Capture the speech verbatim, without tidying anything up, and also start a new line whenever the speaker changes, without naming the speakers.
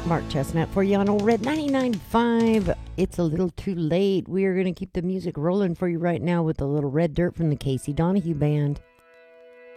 Mark Chestnut for you on Old Red ninety-nine point five. It's a little too late. We are going to keep the music rolling for you right now with a little Red Dirt from the Casey Donahue Band.